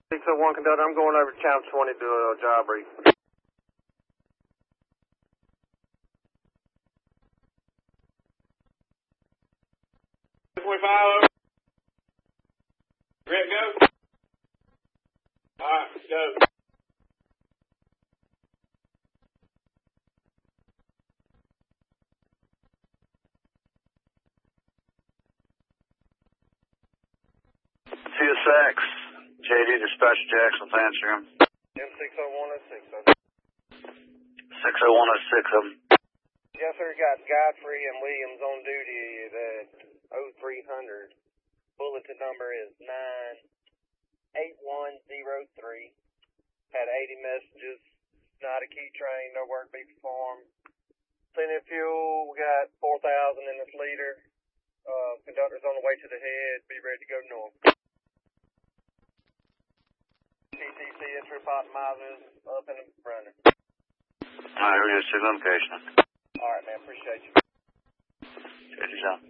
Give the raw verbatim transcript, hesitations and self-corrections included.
six oh one conductor, I'm going over to Channel twenty to do a job brief. twenty-five over. Ready to go? Alright, go. C S X, J D Dispatch Jackson's answering. M six oh one oh six. six oh one oh six of them. Yes, sir, got Godfrey and Williams on duty at oh three hundred. Bulletin number is nine eight one oh three. Had eighty messages. Not a key train, no work be performed. Plenty of fuel. We got four thousand in this liter. Uh, conductor's on the way to the head. Be ready to go north. T T C entry optimizers up and running. Alright, we're just to location. Alright, man. Appreciate you. Check this out.